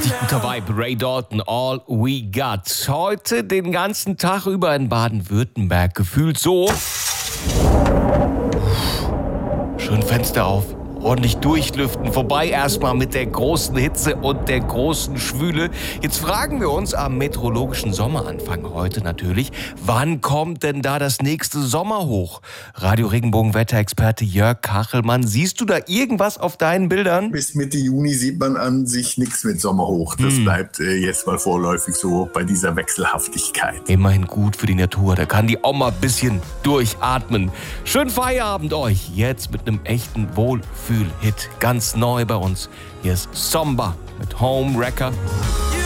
Richtig guter Vibe. Ray Dalton, All We Got. Heute den ganzen Tag über in Baden-Württemberg. Gefühlt so. Schön Fenster auf. Ordentlich durchlüften. Vorbei erstmal mit der großen Hitze und der großen Schwüle. Jetzt fragen wir uns am meteorologischen Sommeranfang heute natürlich, wann kommt denn da das nächste Sommerhoch? Radio Regenbogen-Wetterexperte Jörg Kachelmann, siehst du da irgendwas auf deinen Bildern? Bis Mitte Juni sieht man an sich nichts mit Sommerhoch. Das bleibt jetzt mal vorläufig so bei dieser Wechselhaftigkeit. Immerhin gut für die Natur, da kann die Oma ein bisschen durchatmen. Schönen Feierabend euch, jetzt mit einem echten Wohlfühl-Hit. Ganz neu bei uns. Hier ist Somba mit Home Wrecker.